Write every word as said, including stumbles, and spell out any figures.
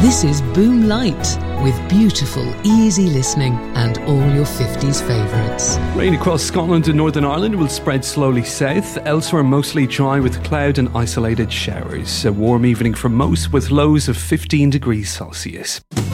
This is Boom Light, with beautiful, easy listening and all your fifties favourites. Rain across Scotland and Northern Ireland will spread slowly south. Elsewhere, mostly dry with cloud and isolated showers. A warm evening for most, with lows of fifteen degrees Celsius.